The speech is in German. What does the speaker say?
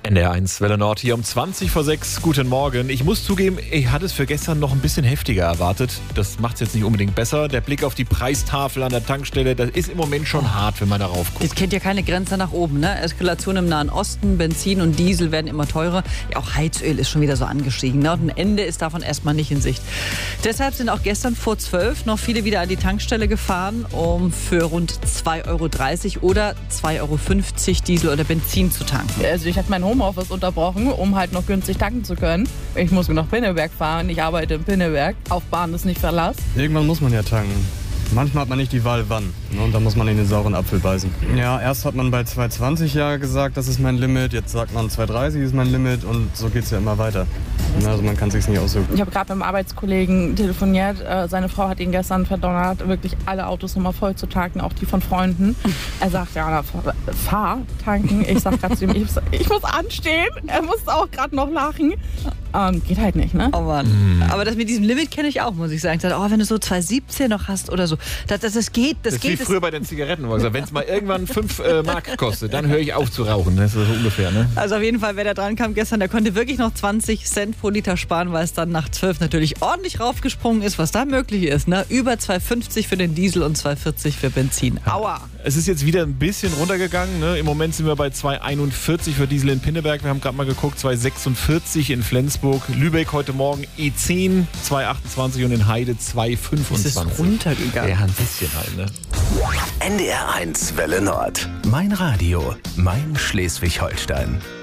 NDR1 Welle Nord hier um 20 vor 6. Guten Morgen. Ich muss zugeben, ich hatte es für gestern noch ein bisschen heftiger erwartet. Das macht es jetzt nicht unbedingt besser. Der Blick auf die Preistafel an der Tankstelle, das ist im Moment schon hart, wenn man darauf guckt. Das kennt ja keine Grenze nach oben, ne? Eskalation im Nahen Osten, Benzin und Diesel werden immer teurer. Ja, auch Heizöl ist schon wieder so angestiegen, ne? Und ein Ende ist davon erstmal nicht in Sicht. Deshalb sind auch gestern vor 12 noch viele wieder an die Tankstelle gefahren, um für rund 2,30 € oder 2,50 € Diesel oder Benzin zu tanken. Also ich hatte mein Homeoffice unterbrochen, um halt noch günstig tanken zu können. Ich muss nach Pinneberg fahren, ich arbeite in Pinneberg. Auf Bahn ist nicht Verlass. Irgendwann muss man ja tanken. Manchmal hat man nicht die Wahl, wann. Ne? Und da muss man in den sauren Apfel beißen. Ja, erst hat man bei 2,20 ja gesagt, das ist mein Limit. Jetzt sagt man 2,30 ist mein Limit. Und so geht es ja immer weiter. Also man kann es sich nicht aussuchen. Ich habe gerade mit einem Arbeitskollegen telefoniert. Seine Frau hat ihn gestern verdonnert, wirklich alle Autos nochmal voll zu tanken, auch die von Freunden. Er sagt, ja, fahr tanken. Ich sag gerade zu ihm, ich muss anstehen. Er muss auch gerade noch lachen. Geht halt nicht, ne? Oh Mann. Aber das mit diesem Limit kenne ich auch, muss ich sagen. Ich dachte, wenn du so 2,17 noch hast oder so, das geht. Das ist wie früher bei den Zigaretten. Wenn es mal irgendwann 5 Mark kostet, dann höre ich auf zu rauchen. Das ist so ungefähr, ne? Also auf jeden Fall, wer da dran kam gestern, der konnte wirklich noch 20 Cent pro Liter sparen, weil es dann nach 12 natürlich ordentlich raufgesprungen ist, was da möglich ist, ne? Über 2,50 für den Diesel und 2,40 für Benzin. Aua! Es ist jetzt wieder ein bisschen runtergegangen, ne? Im Moment sind wir bei 2,41 für Diesel in Pinneberg. Wir haben gerade mal geguckt, 2,46 in Flensburg. Lübeck heute Morgen E10, 2,28 und in Heide 2,25. Es ist runtergegangen. Ja, ein bisschen halt, ne? NDR1 Welle Nord. Mein Radio, mein Schleswig-Holstein.